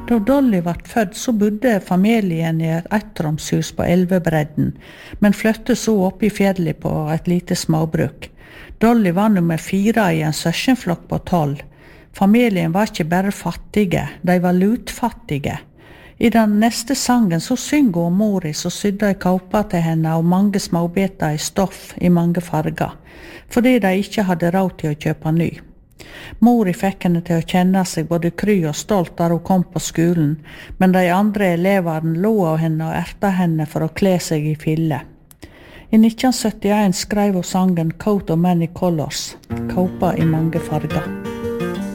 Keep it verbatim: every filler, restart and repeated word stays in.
Da Dolly var født, så bodde familien i et ettromshus på Elvebredden, men flyttet så opp i fjellet på et lite småbruk. Dolly var nummer fire i en søskenflokk på tolv. Familien var ikke bare fattige, de var lutfattige. I den neste sangen så synger hun mori som sydde ei kåpe til henne og mange småbiter i stoff i mange farger, fordi de ikke hadde råd til å kjøpe ny. Mori fikk henne til å kjenne seg både kry og stolt da hun kom på skolen, men de andre eleverne lo av henne og erta henne for å kle seg i fille. I nitten syttien skrev hun sangen Coat of Many Colors, kåpa i mange farger.